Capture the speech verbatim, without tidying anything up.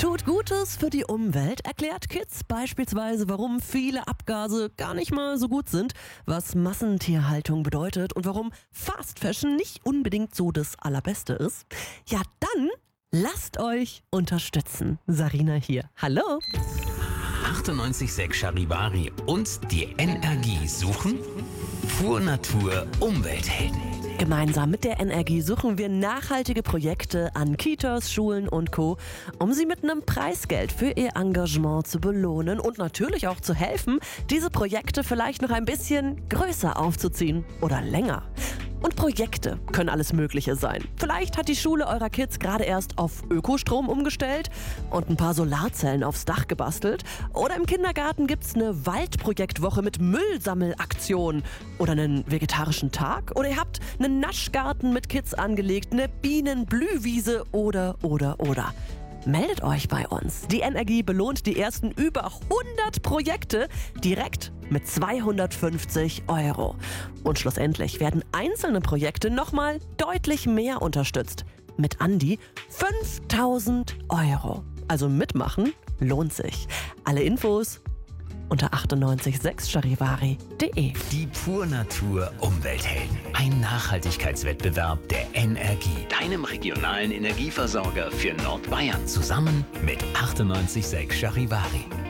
Tut Gutes für die Umwelt, erklärt Kids beispielsweise, warum viele Abgase gar nicht mal so gut sind, was Massentierhaltung bedeutet und warum Fast Fashion nicht unbedingt so das Allerbeste ist. Ja, dann lasst euch unterstützen. Sarina hier. Hallo. achtundneunzig Komma sechs Charivari und die N R G suchen Pur Natur Umwelthelden. Gemeinsam mit der N R G suchen wir nachhaltige Projekte an Kitas, Schulen und Co., um sie mit einem Preisgeld für ihr Engagement zu belohnen und natürlich auch zu helfen, diese Projekte vielleicht noch ein bisschen größer aufzuziehen oder länger. Und Projekte können alles Mögliche sein. Vielleicht hat die Schule eurer Kids gerade erst auf Ökostrom umgestellt und ein paar Solarzellen aufs Dach gebastelt. Oder im Kindergarten gibt's eine Waldprojektwoche mit Müllsammelaktion oder einen vegetarischen Tag. Oder ihr habt einen Naschgarten mit Kids angelegt, eine Bienenblühwiese oder, oder, oder. Meldet euch bei uns. Die N R G belohnt die ersten über hundert Projekte direkt mit zweihundertfünfzig Euro. Und schlussendlich werden einzelne Projekte nochmal deutlich mehr unterstützt. Mit an die fünftausend Euro. Also mitmachen lohnt sich. Alle Infos unter achtundneunzig Komma sechs charivari punkt de. Die Pur Natur Umwelthelden. Ein Nachhaltigkeitswettbewerb der N R G, deinem regionalen Energieversorger für Nordbayern. Zusammen mit achtundneunzig Komma sechs Charivari.